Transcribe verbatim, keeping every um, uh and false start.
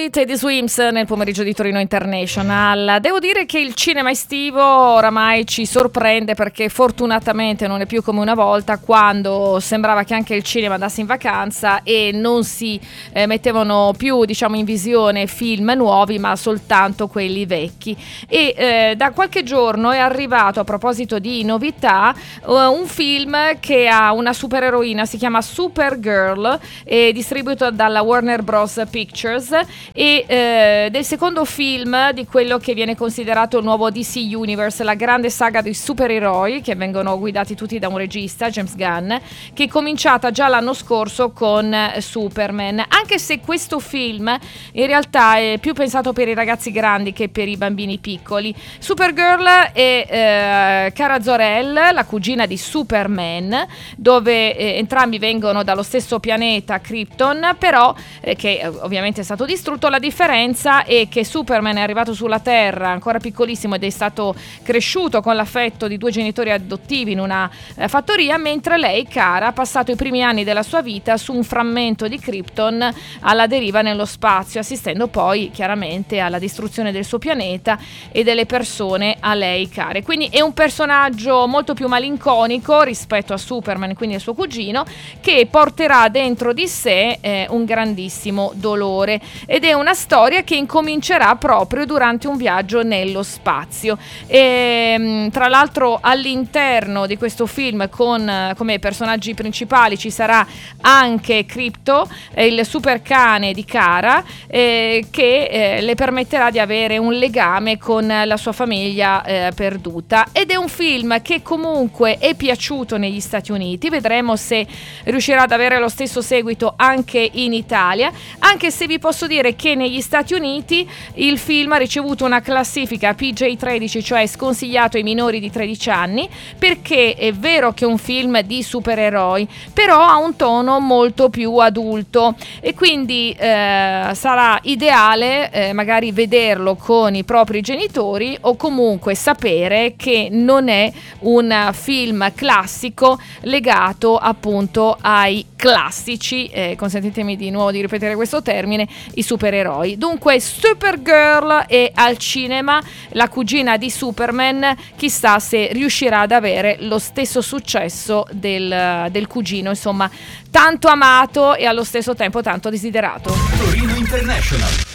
Così Teddy Swims nel pomeriggio di Torino International. Devo dire che il cinema estivo oramai ci sorprende, perché fortunatamente non è più come una volta, quando sembrava che anche il cinema andasse in vacanza e non si eh, mettevano più, diciamo, in visione film nuovi, ma soltanto quelli vecchi. E eh, da qualche giorno è arrivato, a proposito di novità, uh, un film che ha una supereroina, si chiama Supergirl, è distribuito dalla Warner Bros. Pictures, e eh, del secondo film di quello che viene considerato il nuovo D C Universe, la grande saga dei supereroi che vengono guidati tutti da un regista, James Gunn, che è cominciata già l'anno scorso con eh, Superman, anche se questo film in realtà è più pensato per i ragazzi grandi che per i bambini piccoli. Supergirl è eh, Kara Zor-El, la cugina di Superman, dove eh, entrambi vengono dallo stesso pianeta, Krypton, però eh, che ovviamente è stato distrutto. La differenza è che Superman è arrivato sulla Terra ancora piccolissimo ed è stato cresciuto con l'affetto di due genitori adottivi in una eh, fattoria, mentre lei, Kara, ha passato i primi anni della sua vita su un frammento di Krypton alla deriva nello spazio, assistendo poi chiaramente alla distruzione del suo pianeta e delle persone a lei care. Quindi è un personaggio molto più malinconico rispetto a Superman, quindi al suo cugino, che porterà dentro di sé eh, un grandissimo dolore, ed è una storia che incomincerà proprio durante un viaggio nello spazio. E, tra l'altro, all'interno di questo film con come personaggi principali ci sarà anche Krypto, eh, il super cane di Kara, eh, che eh, le permetterà di avere un legame con la sua famiglia eh, perduta. Ed è un film che comunque è piaciuto negli Stati Uniti, vedremo se riuscirà ad avere lo stesso seguito anche in Italia, anche se vi posso dire che negli Stati Uniti il film ha ricevuto una classifica P G tredici, cioè sconsigliato ai minori di tredici anni, perché è vero che è un film di supereroi, però ha un tono molto più adulto, e quindi eh, sarà ideale eh, magari vederlo con i propri genitori, o comunque sapere che non è un film classico legato appunto ai classici, eh, consentitemi di nuovo di ripetere questo termine, i supereroi. Dunque Supergirl è al cinema, la cugina di Superman, chissà se riuscirà ad avere lo stesso successo del, del cugino, insomma, tanto amato e allo stesso tempo tanto desiderato. Torino International.